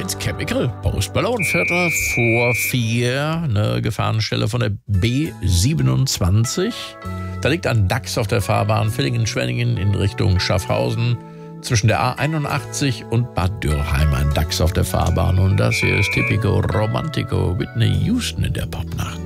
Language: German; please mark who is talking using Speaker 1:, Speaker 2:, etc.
Speaker 1: ins Chemical. Post Malone, Viertel vor 4, eine Gefahrenstelle von der B27. Da liegt ein Dachs auf der Fahrbahn Villingen-Schwenningen in Richtung Schaffhausen. Zwischen der A81 und Bad Dürrheim ein Dachs auf der Fahrbahn. Und das hier ist Typico Romantico, Whitney Houston in der Popnacht.